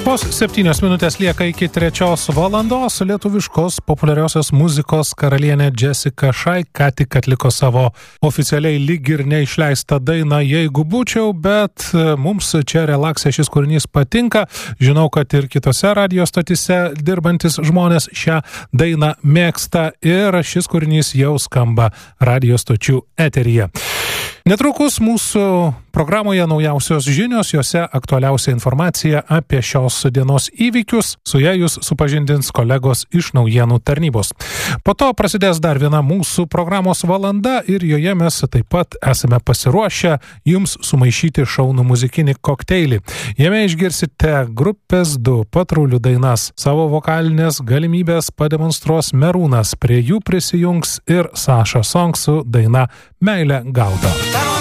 Vos 7 minutės lieka iki 3 valandos. Lietuviškos populiariosios muzikos karalienė Jessica Shy ką tik atliko savo oficialiai lyg ir neišleistą dainą Jeigu būčiau, bet mums čia relakse šis kūrinys patinka. Žinau, kad ir kitose radio stotise dirbantis žmonės šią dainą mėgsta ir šis kūrinys jau skamba radio stočių eteryje. Netrukus mūsų programoje naujausios žinios, jose aktualiausia informacija apie šios dienos įvykius, su ja jūs supažindins kolegos iš naujienų tarnybos. Po to prasidės dar viena mūsų programos valanda ir joje mes taip pat esame pasiruošę jums sumaišyti šaunų muzikinį kokteilį. Jame išgirsite grupės 2 patrulių dainas. Savo vokalinės galimybės pademonstruos Merūnas, prie jų prisijungs ir Saša Song su daina Meilė gaudo.